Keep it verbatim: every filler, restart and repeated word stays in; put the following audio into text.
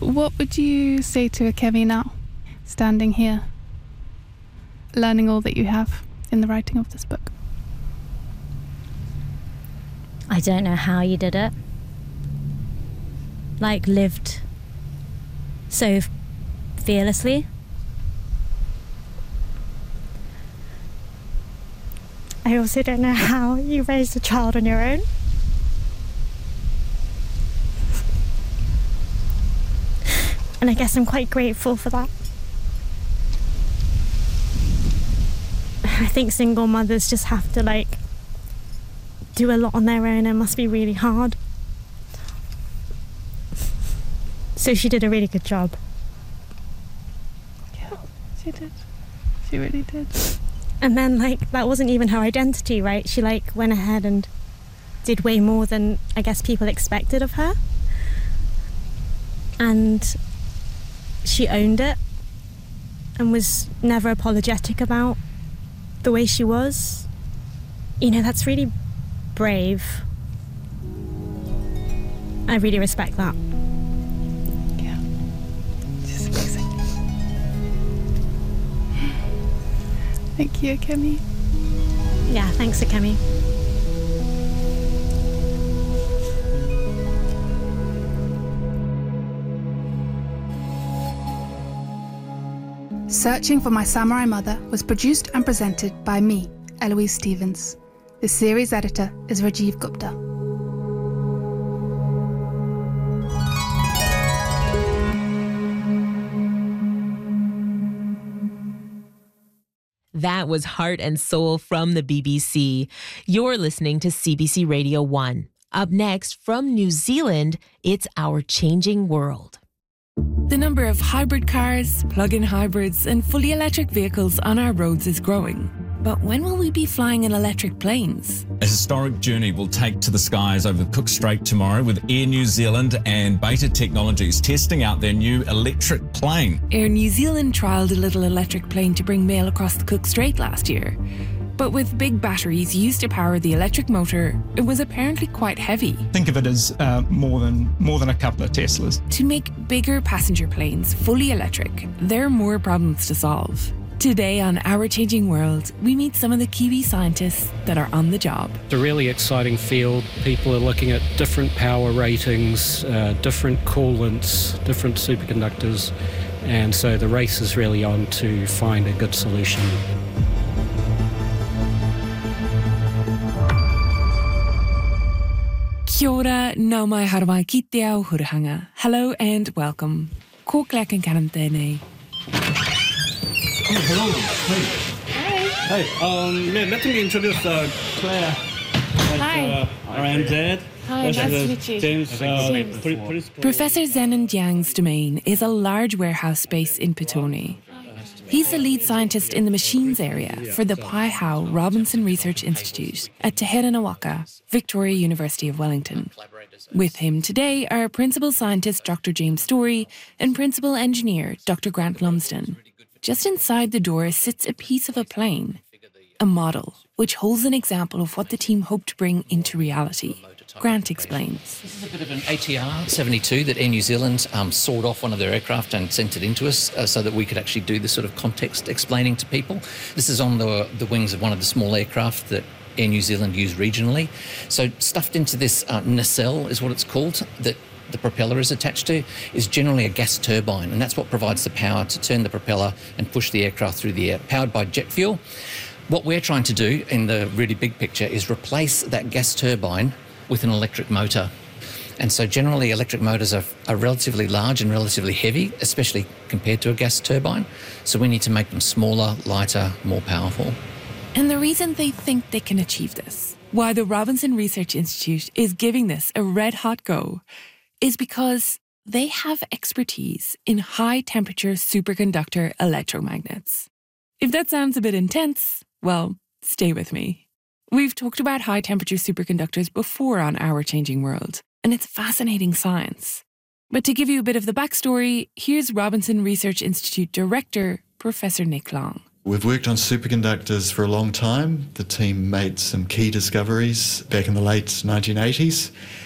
What would you say to Akemi now, standing here, learning all that you have in the writing of this book? I don't know how you did it. Like, lived so fearlessly. I also don't know how you raised a child on your own. And I guess I'm quite grateful for that. I think single mothers just have to, like, do a lot on their own. It must be really hard. So she did a really good job. Yeah, she did. She really did. And then, like, that wasn't even her identity, right? She, like, went ahead and did way more than, I guess, people expected of her. And she owned it and was never apologetic about the way she was. You know, that's really brave. I really respect that. Yeah. Just amazing. Thank you, Akemi. Yeah, thanks, Akemi. Searching for My Samurai Mother was produced and presented by me, Eloise Stevens. The series editor is Rajiv Gupta. That was Heart and Soul from the B B C. You're listening to C B C Radio one. Up next, from New Zealand, it's Our Changing World. The number of hybrid cars, plug-in hybrids, and fully electric vehicles on our roads is growing. But when will we be flying in electric planes? A historic journey will take to the skies over Cook Strait tomorrow with Air New Zealand and Beta Technologies testing out their new electric plane. Air New Zealand trialled a little electric plane to bring mail across the Cook Strait last year. But with big batteries used to power the electric motor, it was apparently quite heavy. Think of it as uh, more than more than a couple of Teslas. To make bigger passenger planes fully electric, there are more problems to solve. Today on Our Changing World, we meet some of the Kiwi scientists that are on the job. It's a really exciting field. People are looking at different power ratings, uh, different coolants, different superconductors, and so the race is really on to find a good solution. Kia ora, nau mai harawai ki te ao hurahanga. Hello and welcome. Ko Claire and Karen tēnei. Oh, hello. Hey. Hi. Hey, um, let, let me introduce uh, Claire. Hi. Uh, our aunt Dad. Hi, nice to meet you. James. Uh, James. Professor Zenon Jiang's domain is a large warehouse space in Petone. He's the lead scientist in the machines area for the Pai Hao Robinson Research Institute at Te Heranawaka, Victoria University of Wellington. With him today are Principal Scientist Doctor James Story and Principal Engineer Doctor Grant Lumsden. Just inside the door sits a piece of a plane, a model, which holds an example of what the team hoped to bring into reality. Grant explains. This is a bit of an A T R seventy-two that Air New Zealand um, sawed off one of their aircraft and sent it into us uh, so that we could actually do this sort of context explaining to people. This is on the, the wings of one of the small aircraft that Air New Zealand use regionally. So stuffed into this uh, nacelle is what it's called, that the propeller is attached to, is generally a gas turbine, and that's what provides the power to turn the propeller and push the aircraft through the air, powered by jet fuel. What we're trying to do in the really big picture is replace that gas turbine with an electric motor. And so generally electric motors are, are relatively large and relatively heavy, especially compared to a gas turbine. So we need to make them smaller, lighter, more powerful. And the reason they think they can achieve this, why the Robinson Research Institute is giving this a red-hot go, is because they have expertise in high-temperature superconductor electromagnets. If that sounds a bit intense, well, stay with me. We've talked about high-temperature superconductors before on Our Changing World, and it's fascinating science. But to give you a bit of the backstory, here's Robinson Research Institute Director, Professor Nick Long. We've worked on superconductors for a long time. The team made some key discoveries back in the late nineteen eighties.